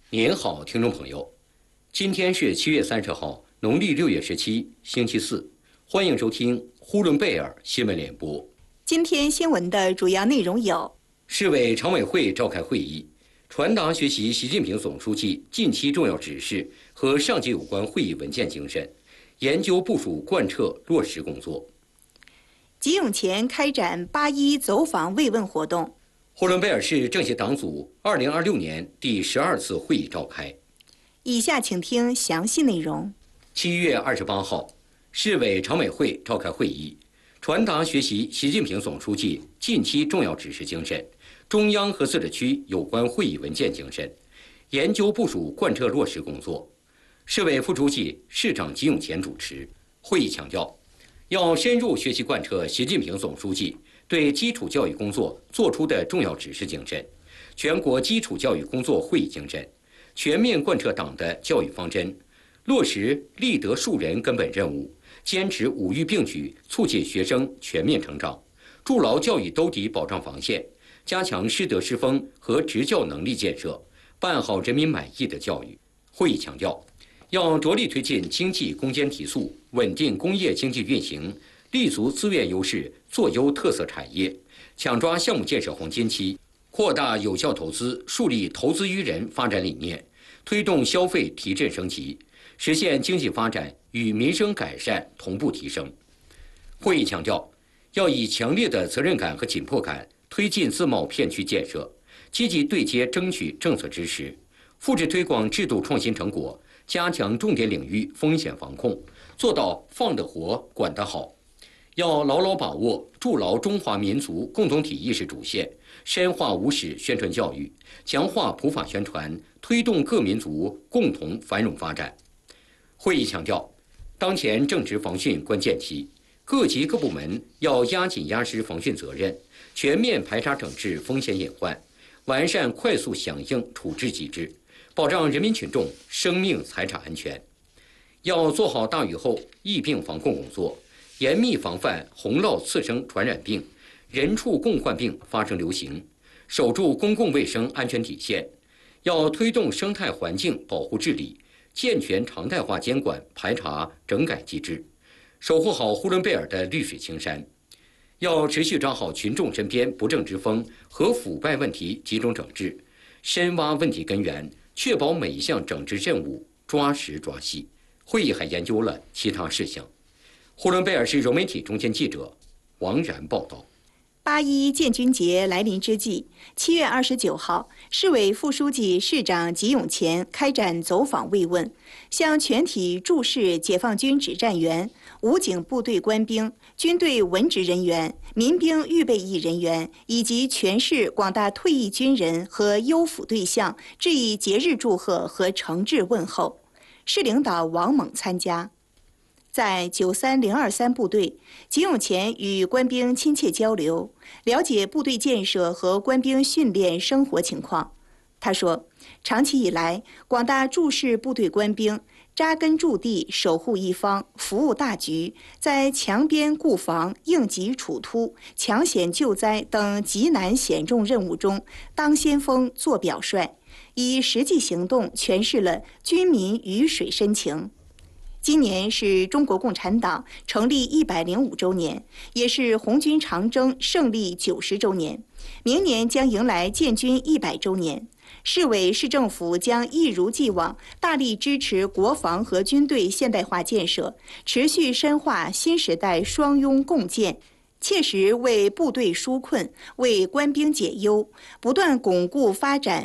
您好，听众朋友，今天是7月30号，农历6月17，星期四，欢迎收听呼伦贝尔新闻联播。 今天新闻的主要内容有： 市委常委会召开会议，传达学习习近平总书记近期重要指示和上级有关会议文件精神，研究部署贯彻落实工作。 集永前开展8·1走访慰问活动。 呼伦贝尔市政协党组2026年第12次会议召开。 以下请听详细内容。 7月28号，市委常委会召开会议，传达学习习近平总书记近期重要指示精神、中央和自治区有关会议文件精神，研究部署贯彻落实工作。市委副书记、市长集永前主持会议，强调要深入学习贯彻习近平总书记对基础教育工作作出的重要指示精神、全国基础教育工作会议精神，全面贯彻党的教育方针，落实立德树人根本任务，坚持五育并举，促进学生全面成长，筑牢教育兜底保障防线，加强师德师风和执教能力建设，办好人民满意的教育。会议强调，要着力推进经济攻坚提速，稳定工业经济运行，立足资源优势，做优特色产业，抢抓项目建设黄金期，扩大有效投资，树立投资于人发展理念，推动消费提振升级，实现经济发展与民生改善同步提升。会议强调，要以强烈的责任感和紧迫感推进自贸片区建设，积极对接争取政策支持，复制推广制度创新成果，加强重点领域风险防控，做到放得活、管得好。要牢牢把握筑牢中华民族共同体意识主线，深化无史宣传教育，强化普法宣传，推动各民族共同繁荣发展。会议强调，当前正值防汛关键期，各级各部门要压紧压实防汛责任，全面排查整治风险隐患，完善快速响应处置机制，保障人民群众生命财产安全。要做好大雨后疫病防控工作，严密防范洪涝次生传染病、人畜共患病发生流行，守住公共卫生安全底线。要推动生态环境保护治理，健全常态化监管排查整改机制，守护好呼伦贝尔的绿水青山。要持续抓好群众身边不正之风和腐败问题集中整治，深挖问题根源，确保每一项整治任务抓实抓细。会议还研究了其他事项。呼伦贝尔市融媒体中间记者王然报道。 8·1建军节来临之际，7月29号，市委副书记、市长集永前开展走访慰问，向全体驻市解放军指战员、武警部队官兵、军队文职人员、民兵预备役人员以及全市广大退役军人和优抚对象致以节日祝贺和诚挚问候。市领导王猛参加。在93023部队，集永前与官兵亲切交流，了解部队建设和官兵训练生活情况。他说，长期以来，广大驻市部队官兵扎根驻地，守护一方，服务大局，在强边固防、应急处突、抢险救灾等极难险重任务中当先锋、做表率，以实际行动诠释了军民鱼水深情。今年是中国共产党成立105周年，也是红军长征胜利90周年。明年将迎来建军100周年。市委市政府将一如既往大力支持国防和军队现代化建设，持续深化新时代双拥共建，切实为部队纾困、为官兵解忧，不断巩固发展